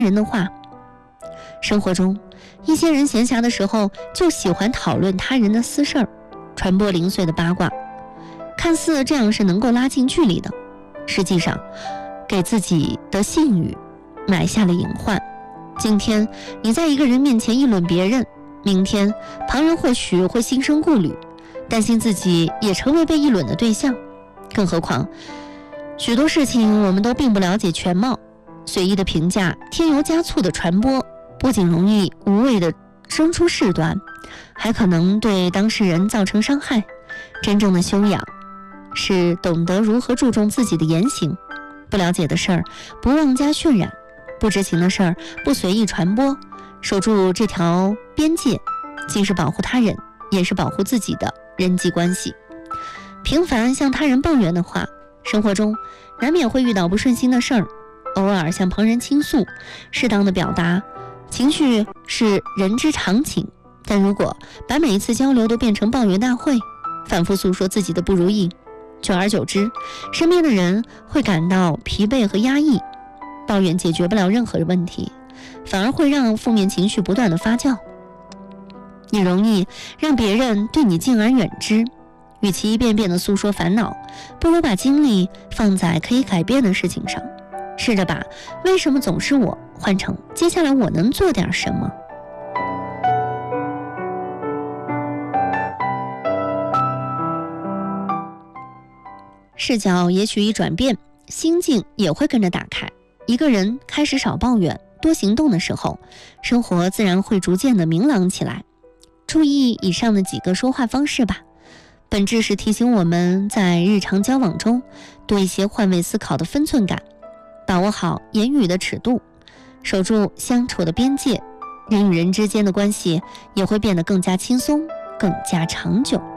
人的话。生活中，一些人闲暇的时候就喜欢讨论他人的私事儿，传播零碎的八卦，看似这样是能够拉近距离的，实际上给自己的信誉埋下了隐患。今天你在一个人面前议论别人，明天旁人或许会心生顾虑，担心自己也成为被议论的对象。更何况许多事情我们都并不了解全貌，随意的评价添油加醋的传播，不仅容易无谓的生出事端，还可能对当事人造成伤害。真正的修养是懂得如何注重自己的言行，不了解的事儿不妄加渲染，不知情的事儿不随意传播，守住这条边界，既是保护他人，也是保护自己的人际关系。频繁向他人抱怨的话，生活中难免会遇到不顺心的事儿，偶尔向旁人倾诉，适当的表达情绪是人之常情，但如果把每一次交流都变成抱怨大会，反复诉说自己的不如意，久而久之，身边的人会感到疲惫和压抑。抱怨解决不了任何问题，反而会让负面情绪不断的发酵。你容易让别人对你敬而远之，与其一遍遍的诉说烦恼，不如把精力放在可以改变的事情上，试着把为什么总是我换成接下来我能做点什么。视角也许一转变，心境也会跟着打开。一个人开始少抱怨，多行动的时候，生活自然会逐渐的明朗起来。注意以上的几个说话方式吧，本质是提醒我们在日常交往中多一些换位思考的分寸感，把握好言语的尺度，守住相处的边界，人与人之间的关系也会变得更加轻松，更加长久。